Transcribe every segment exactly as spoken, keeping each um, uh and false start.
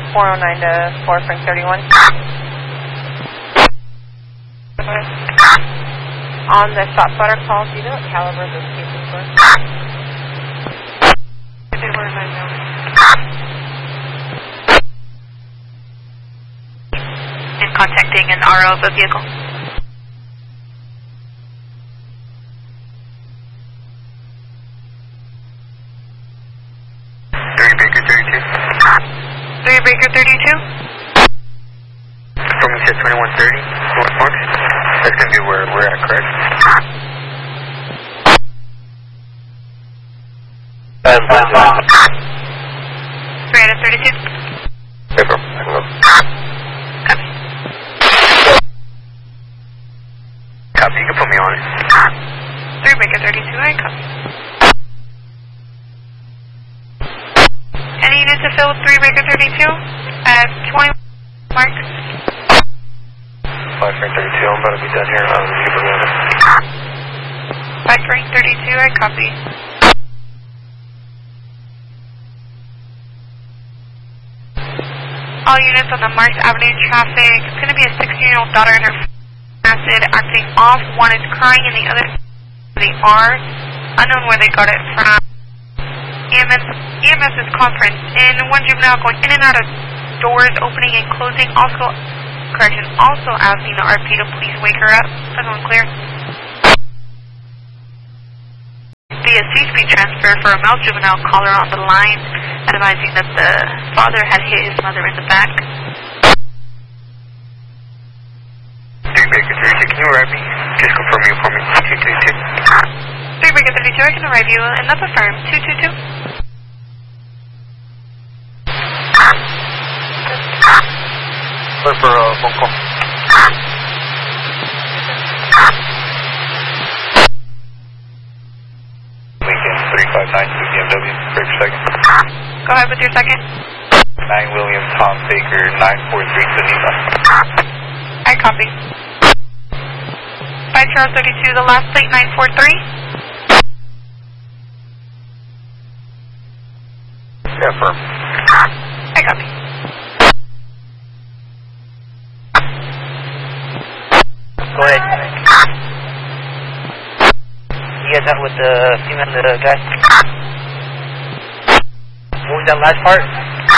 four oh nine to four Frank thirty-one. On the shot spotter call, do you know what caliber those cases were? They were nine millimeter. And contacting an R O of a vehicle. three Baker thirty-two. three Baker thirty-two. From the twenty-one thirty, North Mark. That's going to be where we're at, correct? And three out of thirty-two. Paper. Copy. Copy, you can put me on it. three Baker thirty-two, I copy. Any units to fill three Baker thirty-two at twenty Mark? five Frank thirty-two, I'm about to be done here. I'll leave it on it. five Frank thirty-two, I copy. All units on the Marks Avenue traffic. It's going to be a sixteen-year-old daughter and her acid acting off. One is crying and the other they are. Unknown where they got it from. E M S, E M S is conference. And one juvenile going in and out of doors, opening and closing. Also, correction, also asking the R P to please wake her up. Everyone clear? Via C-speed transfer for a male juvenile caller on the line, advising that the father had hit his mother in the back. three Baker thirty-two, can you arrive me? Just confirm you for me. two two two. three Baker thirty-two, I can arrive you, and that's affirmed. two two two. Wait for a phone call. Lincoln three five nine two B M W, break for second. Go ahead with your second. nine William Tom Baker nine four three Geneva. I copy. five Charles thirty-two, the last plate nine four three. Yeah, firm. I copy. Go ahead. You guys out with the female and the guy? What was that last part?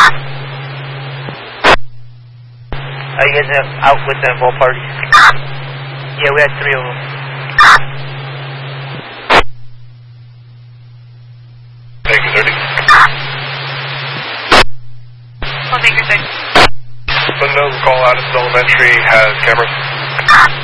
Are you guys out with them both parties? Yeah, we had three of them. Baker thirty. One Baker thirty. Windows call Adams Elementary has cameras.